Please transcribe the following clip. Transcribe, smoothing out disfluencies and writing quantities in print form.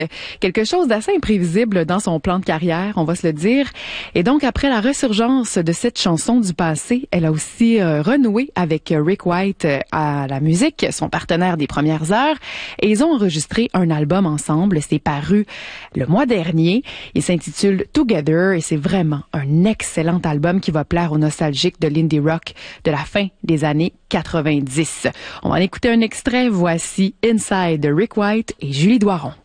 Quelque chose d'assez imprévisible dans son plan de carrière, on va se le dire. Et donc, après la ressurgence de cette chanson du passé, elle a aussi renoué avec Rick White à la musique, son partenaire des premières heures. Et ils ont enregistré un album ensemble. C'est paru le mois dernier. Il s'intitule Together et c'est vraiment un excellent album qui va plaire aux nostalgiques de l'indie rock de la fin des années 90. On va en écouter un extrait. Voici Inside de Rick White et Julie Doiron.